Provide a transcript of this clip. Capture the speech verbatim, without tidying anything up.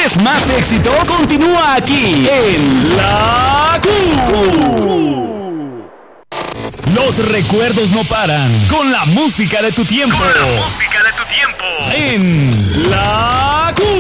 ¿Quieres más éxitos? Continúa aquí en La Q. Los recuerdos no paran con la música de tu tiempo. Con la música de tu tiempo. En La Q.